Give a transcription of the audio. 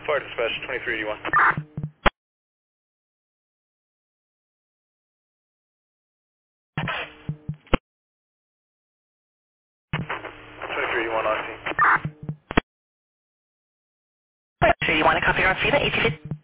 Fire dispatch 2381. 2381 on scene. So you want to copy our feed at 850?